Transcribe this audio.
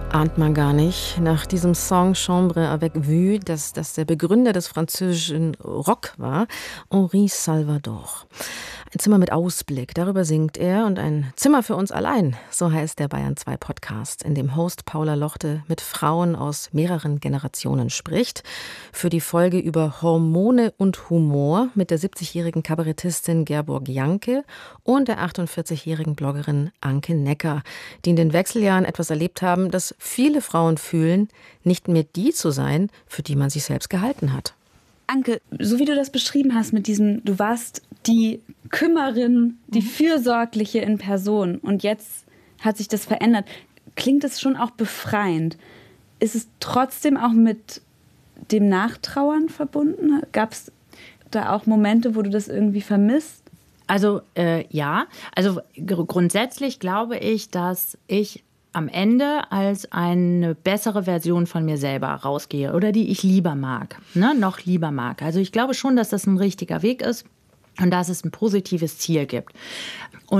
Ahnt man gar nicht. Nach diesem Song Chambre avec vue, dass das der Begründer des französischen Rock war, Henri Salvador. Ein Zimmer mit Ausblick, darüber singt er. Und ein Zimmer für uns allein, so heißt der Bayern 2 Podcast, in dem Host Paula Lochte mit Frauen aus mehreren Generationen spricht. Für die Folge über Hormone und Humor mit der 70-jährigen Kabarettistin Gerborg Janke und der 48-jährigen Bloggerin Anke Necker, die in den Wechseljahren etwas erlebt haben, das viele Frauen fühlen, nicht mehr die zu sein, für die man sich selbst gehalten hat. Anke, so wie du das beschrieben hast mit diesem, du warst die Kümmerin, die Fürsorgliche in Person und jetzt hat sich das verändert, klingt es schon auch befreiend. Ist es trotzdem auch mit dem Nachtrauern verbunden? Gab es da auch Momente, wo du das irgendwie vermisst? Also ja, also grundsätzlich glaube ich, dass ich am Ende als eine bessere Version von mir selber rausgehe oder die ich lieber mag, noch lieber mag. Also ich glaube schon, dass das ein richtiger Weg ist und dass es ein positives Ziel gibt. Und